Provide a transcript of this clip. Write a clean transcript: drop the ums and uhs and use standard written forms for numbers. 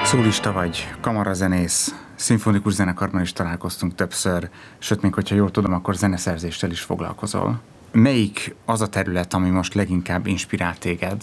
Szólista vagy, kamarazenész, szimfonikus zenekarban is találkoztunk többször, sőt, még hogyha jól tudom, akkor zeneszerzéssel is foglalkozol. Melyik az a terület, ami most leginkább inspirál téged?